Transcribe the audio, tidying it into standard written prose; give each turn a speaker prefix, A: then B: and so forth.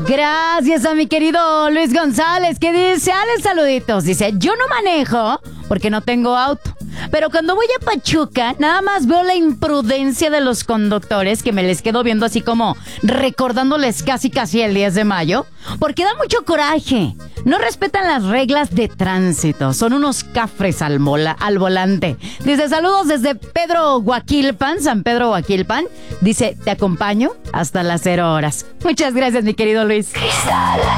A: Gracias a mi querido Luis González, que dice, Ale, saluditos. Dice, yo no manejo porque no tengo auto. Pero cuando voy a Pachuca, nada más veo la imprudencia de los conductores, que me les quedo viendo así como recordándoles casi el 10 de mayo, porque da mucho coraje. No respetan las reglas de tránsito. Son unos cafres al volante. Dice, saludos desde San Pedro Huaquilpan. Dice, te acompaño hasta las 0 horas. Muchas gracias, mi querido Luis.
B: Cristal.